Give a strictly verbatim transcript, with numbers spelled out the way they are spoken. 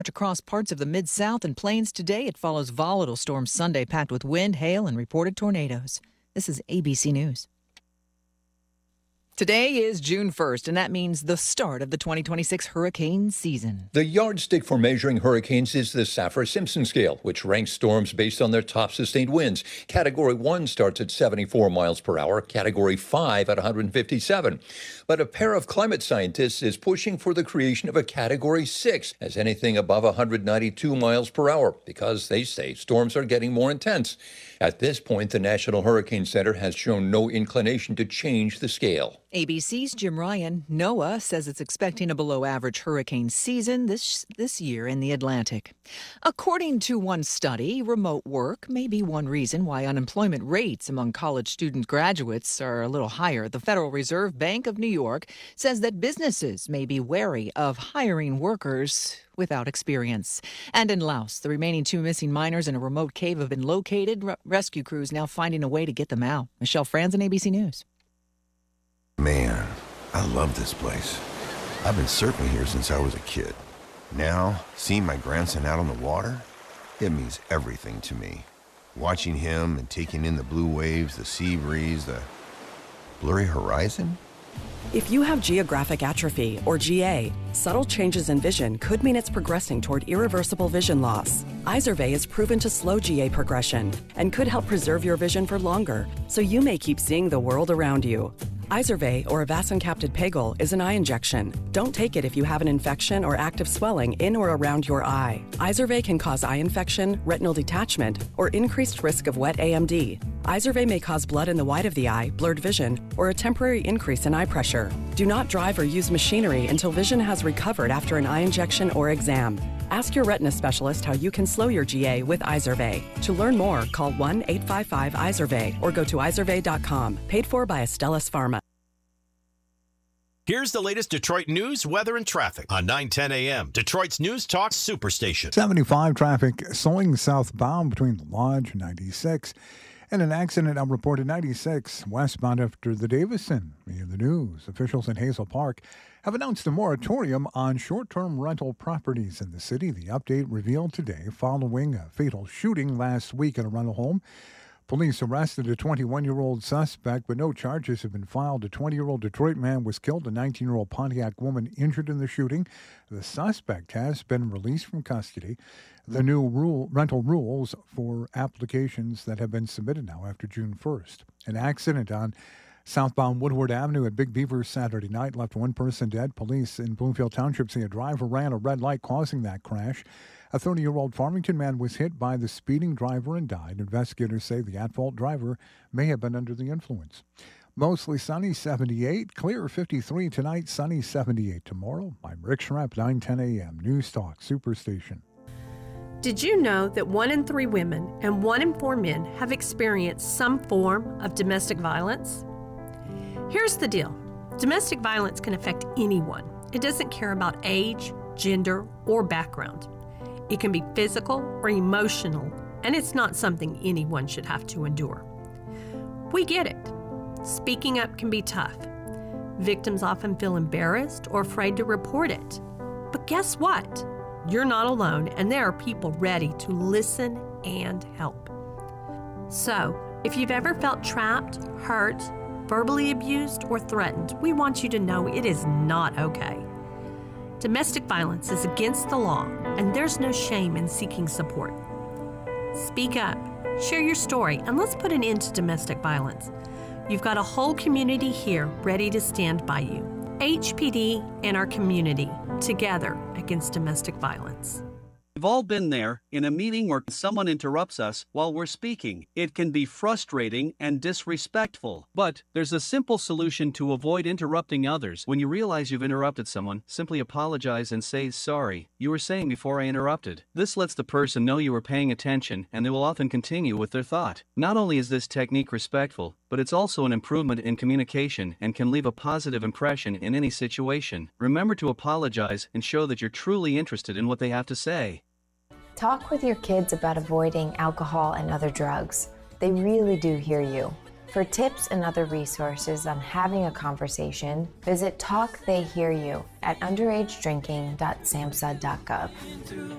Across parts of the Mid-South and Plains today. It follows volatile storm Sunday packed with wind, hail, and reported tornadoes. This is A B C News. Today is June first, and that means the start of the twenty twenty-six hurricane season. The yardstick for measuring hurricanes is the Saffir-Simpson scale, which ranks storms based on their top sustained winds. Category one starts at seventy-four miles per hour, Category five at one hundred fifty-seven. But a pair of climate scientists is pushing for the creation of a Category six, as anything above one hundred ninety-two miles per hour, because they say storms are getting more intense. At this point, the National Hurricane Center has shown no inclination to change the scale. A B C's Jim Ryan. NOAA says it's expecting a below-average hurricane season this this year in the Atlantic. According to one study, remote work may be one reason why unemployment rates among college student graduates are a little higher. The Federal Reserve Bank of New York says that businesses may be wary of hiring workers without experience. And in Laos, the remaining two missing miners in a remote cave have been located. Re- rescue crews now finding a way to get them out. Michelle Franzen, A B C News. Man, I love this place. I've been surfing here since I was a kid. Now, seeing my grandson out on the water, it means everything to me. Watching him and taking in the blue waves, the sea breeze, the blurry horizon. If you have geographic atrophy, or G A, subtle changes in vision could mean it's progressing toward irreversible vision loss. Izervay is proven to slow G A progression and could help preserve your vision for longer, so you may keep seeing the world around you. Izervay, or avacincaptad pegol, is an eye injection. Don't take it if you have an infection or active swelling in or around your eye. Izervay can cause eye infection, retinal detachment, or increased risk of wet A M D. Izervay may cause blood in the white of the eye, blurred vision, or a temporary increase in eye pressure. Do not drive or use machinery until vision has recovered after an eye injection or exam. Ask your retina specialist how you can slow your G A with Izervay. To learn more, call one eight five five Izervay or go to izervay dot com. Paid for by Astellas Pharma. Here's the latest Detroit news, weather, and traffic on nine ten A M. Detroit's News Talk Superstation. seventy-five traffic slowing southbound between the Lodge and ninety-six. And an accident now reported ninety-six westbound after the Davison. In the news, officials in Hazel Park have announced a moratorium on short-term rental properties in the city. The update revealed today following a fatal shooting last week at a rental home. Police arrested a twenty-one-year-old suspect, but no charges have been filed. A twenty-year-old Detroit man was killed, a nineteen-year-old Pontiac woman injured in the shooting. The suspect has been released from custody. The new rule, rental rules for applications that have been submitted now after June first. An accident on southbound Woodward Avenue at Big Beaver Saturday night left one person dead. Police in Bloomfield Township say a driver ran a red light, causing that crash. A thirty-year-old Farmington man was hit by the speeding driver and died. Investigators say the at-fault driver may have been under the influence. Mostly sunny, seventy-eight. Clear, fifty-three tonight. Sunny, seventy-eight tomorrow. I'm Rick Schrepp, nine ten A M. News Talk Superstation. Did you know that one in three women and one in four men have experienced some form of domestic violence? Here's the deal. Domestic violence can affect anyone. It doesn't care about age, gender, or background. It can be physical or emotional, and it's not something anyone should have to endure. We get it. Speaking up can be tough. Victims often feel embarrassed or afraid to report it. But guess what? You're not alone, and there are people ready to listen and help. So, if you've ever felt trapped, hurt, verbally abused, or threatened, we want you to know it is not okay. Domestic violence is against the law, and there's no shame in seeking support. Speak up, share your story, and let's put an end to domestic violence. You've got a whole community here ready to stand by you. H P D and our community, together against domestic violence. We've all been there, in a meeting where someone interrupts us while we're speaking. It can be frustrating and disrespectful. But there's a simple solution to avoid interrupting others. When you realize you've interrupted someone, simply apologize and say, "Sorry, you were saying before I interrupted." This lets the person know you were paying attention, and they will often continue with their thought. Not only is this technique respectful, but it's also an improvement in communication and can leave a positive impression in any situation. Remember to apologize and show that you're truly interested in what they have to say. Talk with your kids about avoiding alcohol and other drugs. They really do hear you. For tips and other resources on having a conversation, visit Talk They Hear You at underage drinking dot samhsa dot gov.